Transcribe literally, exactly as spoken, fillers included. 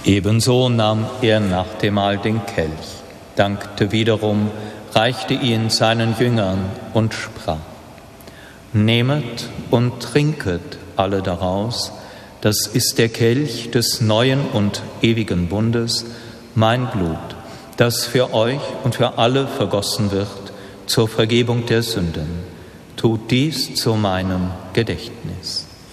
Ebenso nahm er nach dem Mahl den Kelch, dankte wiederum, reichte ihn seinen Jüngern und sprach: Nehmet und trinket alle daraus, das ist der Kelch des neuen und ewigen Bundes, mein Blut, das für euch und für alle vergossen wird zur Vergebung der Sünden. Tut dies zu meinem Gedächtnis.